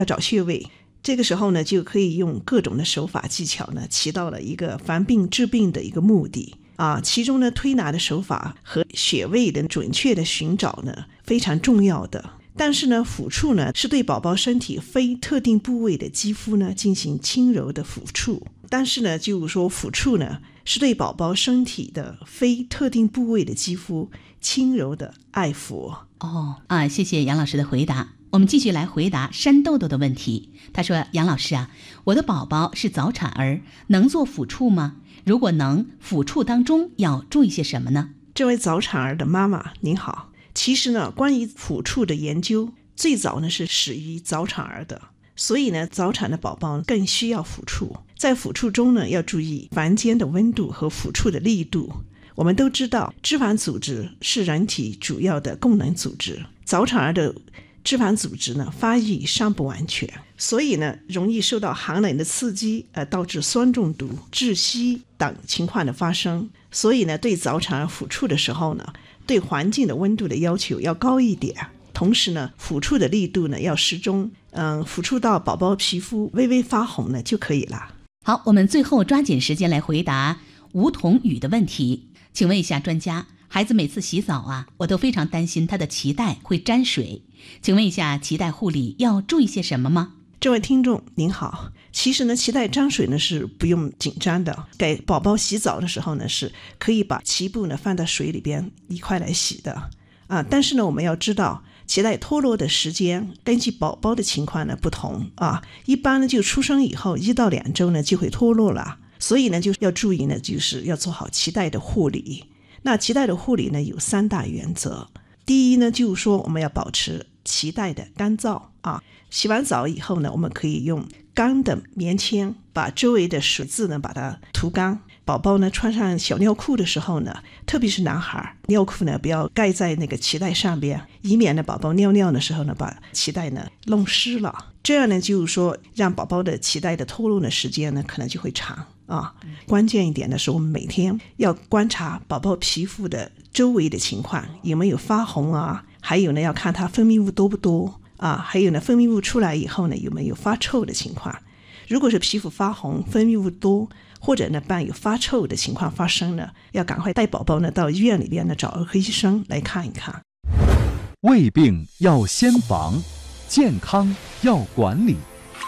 要找穴位。这个时候呢，就可以用各种的手法技巧呢，起到了一个防病治病的一个目的其中呢，推拿的手法和穴位的准确的寻找呢，非常重要的。但是呢，抚触呢是对宝宝身体非特定部位的肌肤呢进行轻柔的抚触。但是呢，就是说抚触呢是对宝宝身体的非特定部位的肌肤轻柔的爱抚。 谢谢杨老师的回答。我们继续来回答山豆豆的问题。他说，杨老师我的宝宝是早产儿，能做抚触吗？如果能，抚触当中要注意些什么呢？ 这位早产儿的妈妈您好，其实呢，关于抚触的研究最早呢是始于早产儿的，所以呢，早产的宝宝更需要抚触。在抚触中呢，要注意房间的温度和抚触的力度。我们都知道，脂肪组织是人体主要的功能组织，早产儿的脂肪组织呢发育尚不完全，所以呢容易受到寒冷的刺激导致酸中毒、窒息等情况的发生。所以呢，对早产儿抚触的时候呢，对环境的温度的要求要高一点，同时呢，抚触的力度呢要适中，抚触到宝宝皮肤微微发红呢就可以了。 好，我们最后抓紧时间来回答吴彤宇的问题。请问一下专家，孩子每次洗澡我都非常担心他的脐带会沾水，请问一下脐带护理要注意些什么吗？ 这位听众您好，其实呢，脐带沾水呢是不用紧张的。给宝宝洗澡的时候呢，是可以把脐部呢放到水里边一块来洗的但是呢，我们要知道脐带脱落的时间根据宝宝的情况呢不同一般呢就出生以后1到2周呢就会脱落了，所以呢就要注意呢，就是要做好脐带的护理。那脐带的护理呢有3大原则。第一呢，就是说我们要保持脐带的干燥洗完澡以后呢，我们可以用干的棉签把周围的水渍呢把它涂干。宝宝呢穿上小尿裤的时候呢，特别是男孩，尿裤呢不要盖在那个脐带上边，以免呢宝宝尿尿的时候呢把脐带呢弄湿了。这样呢就是说让宝宝的脐带的脱落的时间呢可能就会长关键一点的是，我们每天要观察宝宝皮肤的周围的情况，有没有发红还有呢要看它分泌物多不多还有呢分泌物出来以后呢有没有发臭的情况。如果是皮肤发红、分泌物多，或者呢伴有发臭的情况发生呢，要赶快带宝宝呢到医院里边呢找儿科医生来看一看。 胃病要先防，健康要管理。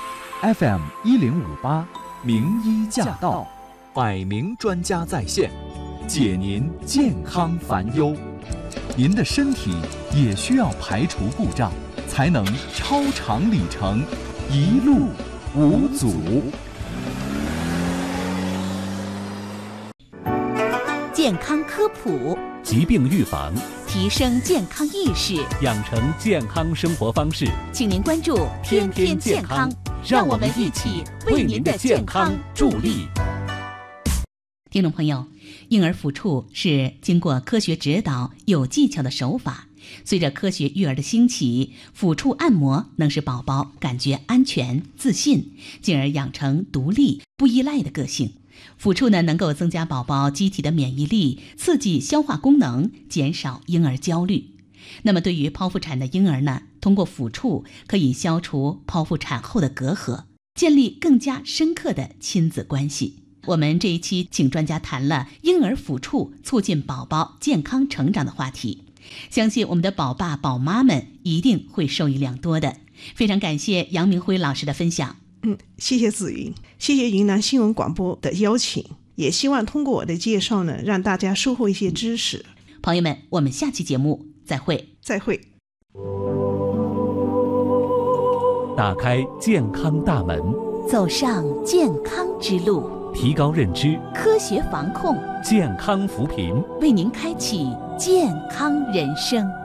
FM1058名医驾到，100名专家在线，解您健康烦忧。您的身体也需要排除故障，才能超长里程，一路无阻。 健康科普， 疾病预防， 提升健康意识， 养成健康生活方式。 请您关注天天健康，让我们一起为您的健康助力。听众朋友，婴儿抚触是经过科学指导、有技巧的手法。随着科学育儿的兴起，抚触按摩能使宝宝感觉安全、自信，进而养成独立、不依赖的个性。抚触呢，能够增加宝宝机体的免疫力，刺激消化功能，减少婴儿焦虑。那么对于剖腹产的婴儿呢，通过抚触可以消除剖腹产后的隔阂，建立更加深刻的亲子关系。我们这一期请专家谈了婴儿抚触促进宝宝健康成长的话题，相信我们的宝爸宝妈们一定会受益良多的。非常感谢杨明辉老师的分享。 谢谢子云，谢谢云南新闻广播的邀请，也希望通过我的介绍呢，让大家收获一些知识。 朋友们，我们下期节目再会。 再会。 打开健康大门， 走上健康之路， 提高认知， 科学防控， 健康扶贫， 为您开启健康人生。